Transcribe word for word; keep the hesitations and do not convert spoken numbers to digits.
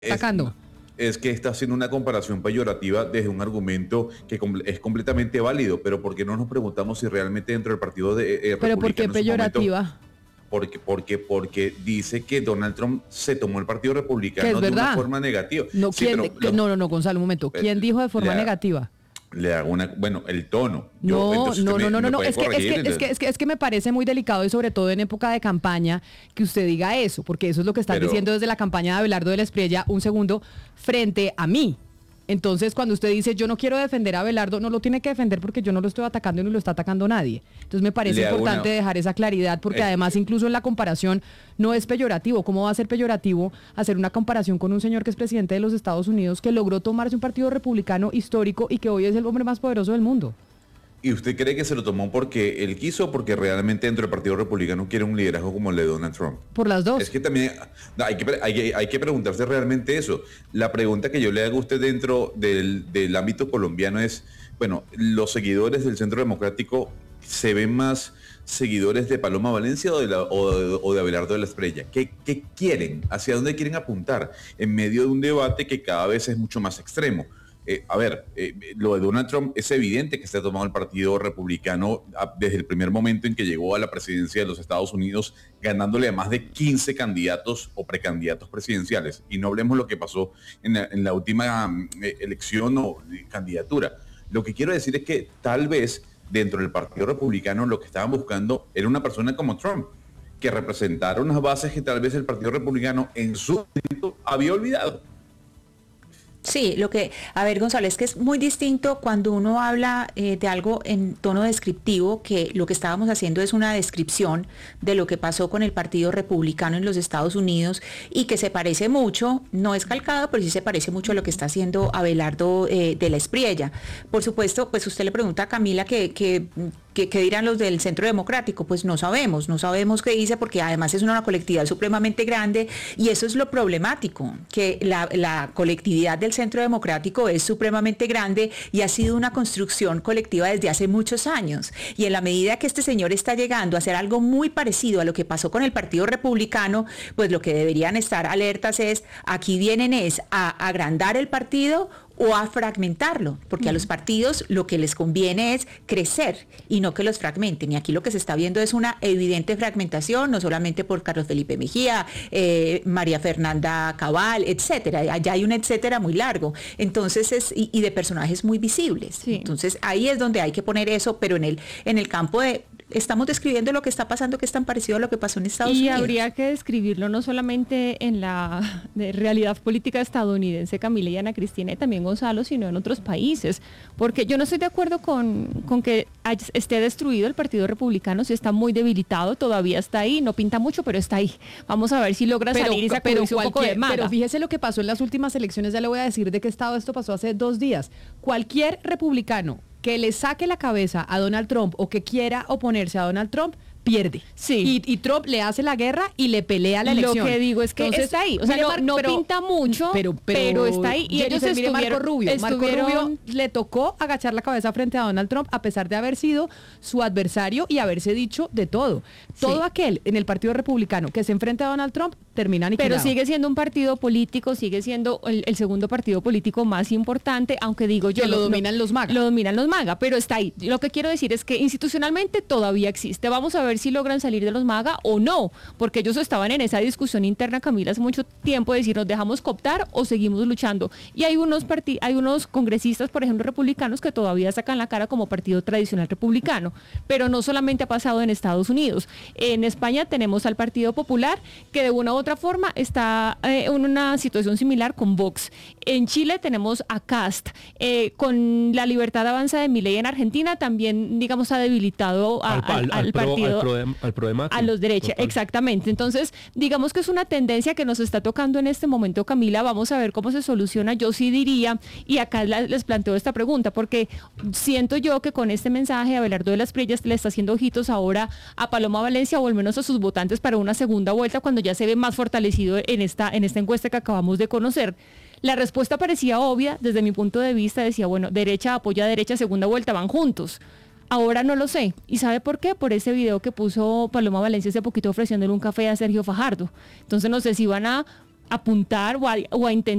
Atacando. Es que está haciendo una comparación peyorativa desde un argumento que es completamente válido, pero ¿por qué no nos preguntamos si realmente dentro del partido de eh, ¿Pero por qué republicano en su momento, peyorativa? porque, porque, porque dice que Donald Trump se tomó el partido Que es republicano de verdad. una forma negativa? No, Sí, ¿quién, pero que- lo- no, no, no, Gonzalo, un momento. ¿Quién eh, dijo de forma le ha- negativa? Le hago una, bueno, el tono. Yo, No, entonces no, usted no, me- no, no, me no. puede Es que, es, corregir, que, es, que, entonces. es, que, es que me parece muy delicado y sobre todo en época de campaña que usted diga eso, porque eso es lo que están Pero- diciendo desde la campaña de Abelardo de la Espriella, un segundo, frente a mí. Entonces, cuando usted dice yo no quiero defender a Abelardo, no lo tiene que defender porque yo no lo estoy atacando y no lo está atacando nadie. Entonces, me parece Le hago importante una- dejar esa claridad porque Eh, además incluso en la comparación no es peyorativo. ¿Cómo va a ser peyorativo hacer una comparación con un señor que es presidente de los Estados Unidos que logró tomarse un partido republicano histórico y que hoy es el hombre más poderoso del mundo? ¿Y usted cree que se lo tomó porque él quiso o porque realmente dentro del Partido Republicano quiere un liderazgo como el de Donald Trump? Por las dos. Es que también no, hay, que, pre- hay, que, hay que preguntarse realmente eso. La pregunta que yo le hago a usted dentro del, del ámbito colombiano es, bueno, los seguidores del Centro Democrático, ¿se ven más seguidores de Paloma Valencia o de, la, o de, o de Abelardo de la Espriella? ¿Qué, ¿Qué quieren? ¿Hacia dónde quieren apuntar? En medio de un debate que cada vez es mucho más extremo. Eh, a ver, eh, lo de Donald Trump es evidente que se ha tomado el Partido Republicano a, desde el primer momento en que llegó a la presidencia de los Estados Unidos, ganándole a más de quince candidatos o precandidatos presidenciales. Y no hablemos lo que pasó en la, en la última eh, elección o eh, candidatura. Lo que quiero decir es que tal vez dentro del Partido Republicano lo que estaban buscando era una persona como Trump, que representara unas bases que tal vez el Partido Republicano en su momento había olvidado. Sí, lo que, a ver, Gonzalo, es que es muy distinto cuando uno habla eh, de algo en tono descriptivo, que lo que estábamos haciendo es una descripción de lo que pasó con el Partido Republicano en los Estados Unidos y que se parece mucho, no es calcado, pero sí se parece mucho a lo que está haciendo Abelardo eh, de la Espriella. Por supuesto, pues usted le pregunta a Camila que, que ¿Qué, ¿Qué dirán los del Centro Democrático? Pues no sabemos, no sabemos qué dice porque además es una colectividad supremamente grande y eso es lo problemático, que la, la colectividad del Centro Democrático es supremamente grande y ha sido una construcción colectiva desde hace muchos años. Y en la medida que este señor está llegando a hacer algo muy parecido a lo que pasó con el Partido Republicano, pues lo que deberían estar alertas es, aquí vienen es a agrandar el partido o a fragmentarlo, porque uh-huh. a los partidos lo que les conviene es crecer y no que los fragmenten. Y aquí lo que se está viendo es una evidente fragmentación, no solamente por Carlos Felipe Mejía, eh, María Fernanda Cabal, etcétera. Allá hay un etcétera muy largo. Entonces es, y, y de personajes muy visibles. Sí. Entonces ahí es donde hay que poner eso, pero en el, en el campo de estamos describiendo lo que está pasando, que es tan parecido a lo que pasó en Estados y Unidos. Y habría que describirlo no solamente en la de realidad política estadounidense, Camila y Ana Cristina, y también Gonzalo, sino en otros países. Porque yo no estoy de acuerdo con, con que esté destruido el Partido Republicano, si está muy debilitado, todavía está ahí, no pinta mucho, pero está ahí. Vamos a ver si logra pero, salir y sacudirse un poco de maga. Pero fíjese lo que pasó en las últimas elecciones, ya le voy a decir de qué estado esto pasó hace dos días. Cualquier republicano que le saque la cabeza a Donald Trump o que quiera oponerse a Donald Trump, pierde. Sí. Y, y Trump le hace la guerra y le pelea la elección. Lo que digo es que Entonces, está ahí. O sea, no, Mar- no pero, pinta mucho, pero, pero, pero está ahí. Y Jennifer, ellos mire estuvieron, Marco Rubio. estuvieron... Marco Rubio le tocó agachar la cabeza frente a Donald Trump a pesar de haber sido su adversario y haberse dicho de todo. Todo sí. aquel en el Partido Republicano que se enfrenta a Donald Trump termina aniquilado. Pero sigue siendo un partido político, sigue siendo el, el segundo partido político más importante, aunque digo yo... Que lo no, dominan los MAGA. Lo dominan los MAGA, pero está ahí. Lo que quiero decir es que institucionalmente todavía existe. Vamos a ver si logran salir de los MAGA o no, porque ellos estaban en esa discusión interna, Camila, hace mucho tiempo, de decir, ¿nos dejamos cooptar o seguimos luchando? Y hay unos partid- hay unos congresistas, por ejemplo, republicanos, que todavía sacan la cara como partido tradicional republicano, pero no solamente ha pasado en Estados Unidos. En España tenemos al Partido Popular, que de una u otra forma está eh, en una situación similar con Vox. En Chile tenemos a Cast, eh, con la Libertad Avanza de Milei en Argentina, también, digamos, ha debilitado a, al, al, al, al partido, pro, al, pro, al problema a los derechas, exactamente. Entonces, digamos que es una tendencia que nos está tocando en este momento, Camila. Vamos a ver cómo se soluciona. Yo sí diría, y acá la, les planteo esta pregunta, porque siento yo que con este mensaje Abelardo de la Espriella le está haciendo ojitos ahora a Paloma Valencia, o al menos a sus votantes, para una segunda vuelta, cuando ya se ve más fortalecido en esta, en esta encuesta que acabamos de conocer. La respuesta parecía obvia, desde mi punto de vista, decía, bueno, derecha apoya a derecha, segunda vuelta, van juntos. Ahora no lo sé. ¿Y sabe por qué? Por ese video que puso Paloma Valencia hace poquito ofreciéndole un café a Sergio Fajardo. Entonces no sé si van a apuntar o a, o a intentar